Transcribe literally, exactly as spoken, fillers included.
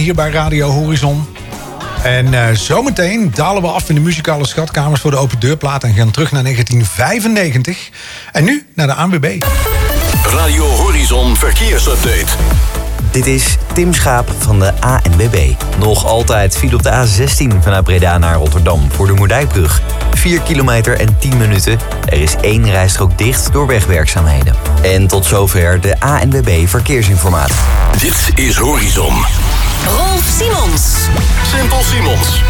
Hier bij Radio Horizon. En uh, zometeen dalen we af in de muzikale schatkamers voor de open deurplaat en gaan terug naar negentien vijfennegentig. En nu naar de A N W B. Radio Horizon Verkeersupdate. Dit is Tim Schaap van de A N W B. Nog altijd file op de A zestien vanuit Breda naar Rotterdam voor de Moerdijkbrug. vier kilometer en tien minuten. Er is één rijstrook dicht door wegwerkzaamheden. En tot zover de A N W B Verkeersinformatie. Dit is Horizon. Rolf Simons. Simpel Simons.